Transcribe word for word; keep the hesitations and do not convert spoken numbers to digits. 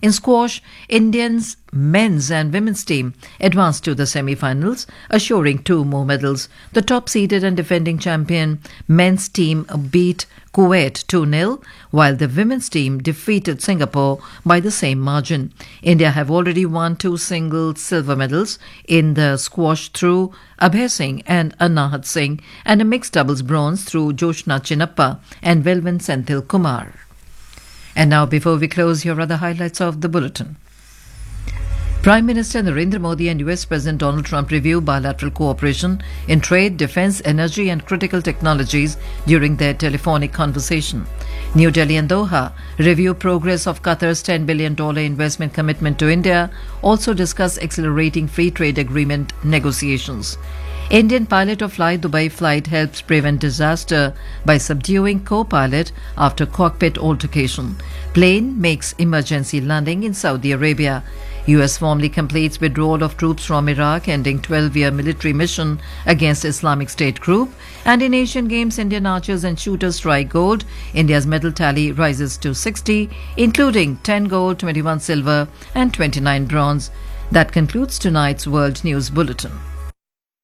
In squash, Indians men's and women's team advanced to the semi-finals, assuring two more medals. The top-seeded and defending champion men's team beat Kuwait two nil, while the women's team defeated Singapore by the same margin. India have already won two single silver medals in the squash through Abhay Singh and Anahat Singh, and a mixed doubles bronze through Joshna Chinnappa and Velvin Senthil Kumar. And now, before we close, here are the highlights of the bulletin. Prime Minister Narendra Modi and U S President Donald Trump review bilateral cooperation in trade, defense, energy and critical technologies during their telephonic conversation. New Delhi and Doha review progress of Qatar's ten billion dollars investment commitment to India, also discuss accelerating free trade agreement negotiations. Indian pilot of Fly Dubai flight helps prevent disaster by subduing co-pilot after cockpit altercation. Plane makes emergency landing in Saudi Arabia. U S formally completes withdrawal of troops from Iraq, ending twelve-year military mission against Islamic State group. And in Asian Games, Indian archers and shooters strike gold. India's medal tally rises to sixty, including ten gold, twenty-one silver and twenty-nine bronze. That concludes tonight's World News Bulletin.